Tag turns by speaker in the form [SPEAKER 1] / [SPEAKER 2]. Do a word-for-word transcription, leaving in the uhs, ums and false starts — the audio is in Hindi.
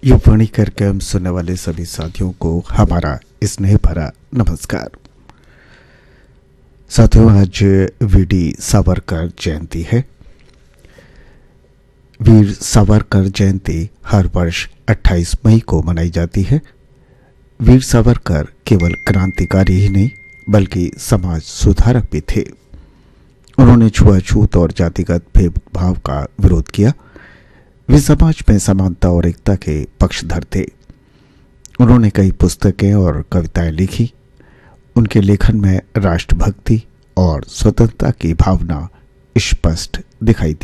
[SPEAKER 1] ये वाणी कार्यक्रम सुनने वाले सभी साथियों को हमारा स्नेह भरा नमस्कार। साथियों, आज वीडी सावरकर जयंती है। वीर सावरकर जयंती हर वर्ष अट्ठाईस मई को मनाई जाती है। वीर सावरकर केवल क्रांतिकारी ही नहीं बल्कि समाज सुधारक भी थे। उन्होंने छुआछूत और जातिगत भेदभाव का विरोध किया। वे समाज में समानता और एकता के पक्षधर थे। उन्होंने कई पुस्तकें और कविताएं लिखी। उनके लेखन में राष्ट्रभक्ति और स्वतंत्रता की भावना स्पष्ट दिखाई दी।